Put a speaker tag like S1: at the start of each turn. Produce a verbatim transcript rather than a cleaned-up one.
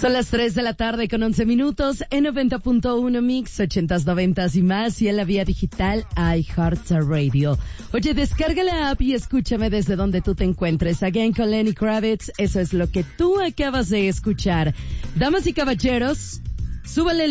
S1: Son las tres de la tarde con once minutos en noventa punto uno Mix, ochentas, noventas y más, y en la vía digital iHeartRadio. Oye, descarga la app y escúchame desde donde tú te encuentres. Again con Lenny Kravitz, eso es lo que tú acabas de escuchar. Damas y caballeros, súbale el